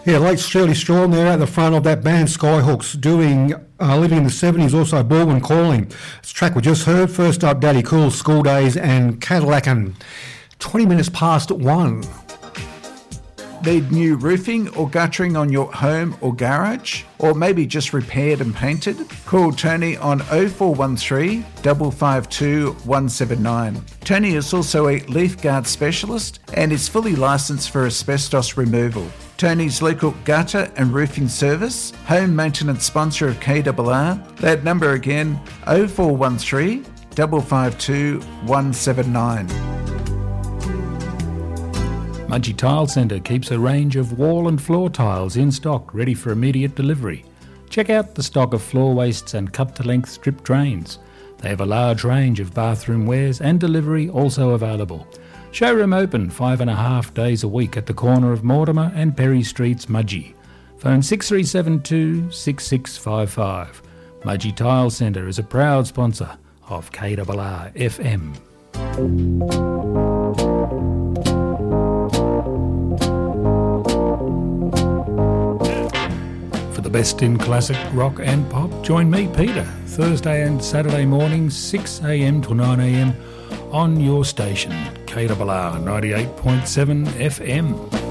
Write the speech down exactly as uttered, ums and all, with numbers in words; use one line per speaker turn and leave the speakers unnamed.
Yeah, late Shirley Strawn there at the front of that band, Skyhooks, doing uh, Living in the seventies, also Baldwin Calling. It's a track we just heard. First up, Daddy Cool, School Days and Cadillacin. twenty minutes past one.
Need new roofing or guttering on your home or garage? Or maybe just repaired and painted? Call Tony on oh four one three, five five two, one seven nine. Tony is also a leaf guard specialist and is fully licensed for asbestos removal. Tony's local gutter and roofing service, home maintenance sponsor of K R R. That number again, oh four one three, five five two, one seven nine.
Mudgee Tile Centre keeps a range of wall and floor tiles in stock, ready for immediate delivery. Check out the stock of floor wastes and cut-to-length strip drains. They have a large range of bathroom wares and delivery also available. Showroom open five and a half days a week at the corner of Mortimer and Perry Streets, Mudgee. Phone six three seven two, six six five five. Mudgee Tile Centre is a proud sponsor of K R R F M. The best in classic rock and pop, join me, Peter, Thursday and Saturday mornings, six a m to nine a m on your station, K R R ninety-eight point seven F M.